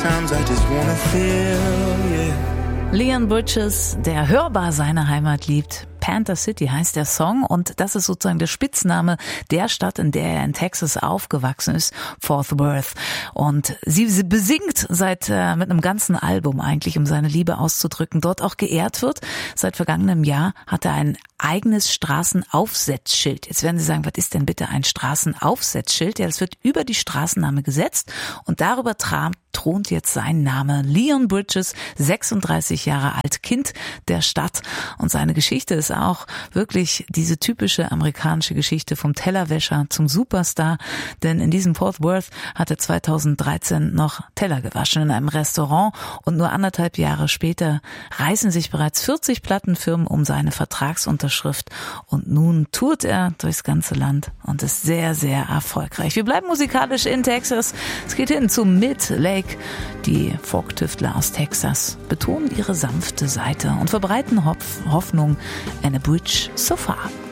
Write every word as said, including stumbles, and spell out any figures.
Sometimes I just wanna feel, yeah. Leon Bridges, der hörbar seine Heimat liebt. Panther City heißt der Song und das ist sozusagen der Spitzname der Stadt, in der er in Texas aufgewachsen ist, Fort Worth. Und sie, sie besingt seit äh, mit einem ganzen Album eigentlich, um seine Liebe auszudrücken, dort auch geehrt wird. Seit vergangenem Jahr hat er ein eigenes Straßenaufsetzschild. Jetzt werden Sie sagen, was ist denn bitte ein Straßenaufsetzschild? Ja, das wird über die Straßenname gesetzt und darüber tra- thront jetzt sein Name. Leon Bridges, sechsunddreißig Jahre alt, Kind der Stadt. Und seine Geschichte ist auch wirklich diese typische amerikanische Geschichte vom Tellerwäscher zum Superstar. Denn in diesem Fort Worth hat er zweitausenddreizehn noch Teller gewaschen in einem Restaurant und nur anderthalb Jahre später reißen sich bereits vierzig Plattenfirmen um seine Vertragsunterschrift und nun tourt er durchs ganze Land und ist sehr, sehr erfolgreich. Wir bleiben musikalisch in Texas. Es geht hin zu Mid Lake. Die Folktüftler aus Texas betonen ihre sanfte Seite und verbreiten Hoff- Hoffnung and a bridge so far.